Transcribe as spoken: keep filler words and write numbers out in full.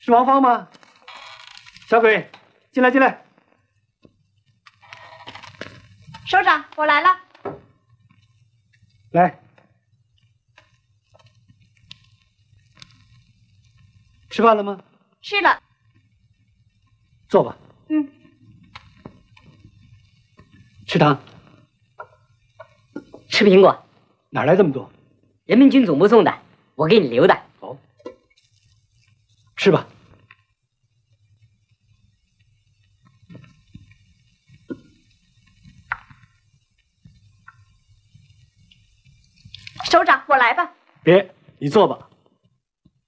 是王芳吗？小鬼，进来，进来。 首长，我来了。 来，吃饭了吗？ 吃了。 坐吧。 嗯。 吃糖。 吃苹果。 哪来这么多？ 人民军总部送的，我给你留的。 哦。吃吧。 首长，我来吧。 别，你坐吧。